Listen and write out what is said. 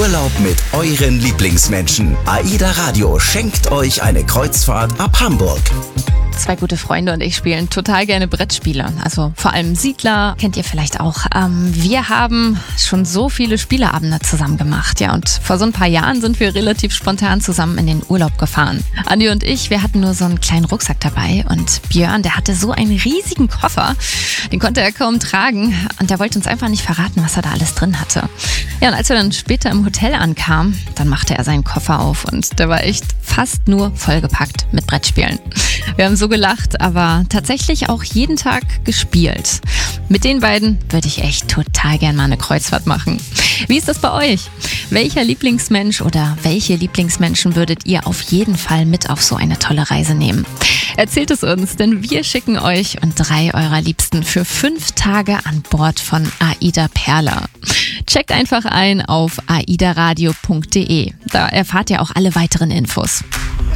Urlaub mit euren Lieblingsmenschen. AIDA Radio schenkt euch eine Kreuzfahrt ab Hamburg. Zwei gute Freunde und ich spielen total gerne Brettspiele. Also vor allem Siedler kennt ihr vielleicht auch. Wir haben schon so viele Spieleabende zusammen gemacht. Ja, und vor so ein paar Jahren sind wir relativ spontan zusammen in den Urlaub gefahren. Andi und ich, wir hatten nur so einen kleinen Rucksack dabei. Und Björn, der hatte so einen riesigen Koffer. Den konnte er kaum tragen. Und der wollte uns einfach nicht verraten, was er da alles drin hatte. Ja, und als wir dann später im Hotel ankamen, dann machte er seinen Koffer auf. Und der war echt fast nur vollgepackt mit Brettspielen. Wir haben so gelacht, aber tatsächlich auch jeden Tag gespielt. Mit den beiden würde ich echt total gern mal eine Kreuzfahrt machen. Wie ist das bei euch? Welcher Lieblingsmensch oder welche Lieblingsmenschen würdet ihr auf jeden Fall mit auf so eine tolle Reise nehmen? Erzählt es uns, denn wir schicken euch und 3 eurer Liebsten für 5 Tage an Bord von AIDA Perla. Checkt einfach ein auf aidaradio.de. Da erfahrt ihr auch alle weiteren Infos.